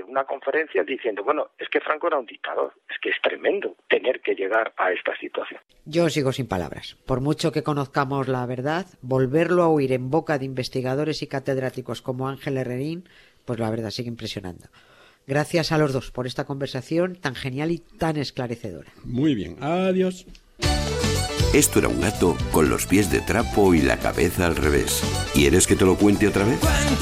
una conferencia diciendo, bueno, es que Franco era un dictador. Es que es tremendo tener que llegar a esta situación. Yo sigo sin palabras. Por mucho que conozcamos la verdad, volverlo a oír en boca de investigadores y catedráticos como Ángel Herrerín, pues la verdad sigue impresionando. Gracias a los dos por esta conversación tan genial y tan esclarecedora. Muy bien, adiós. Esto era un gato con los pies de trapo y la cabeza al revés. ¿Quieres que te lo cuente otra vez?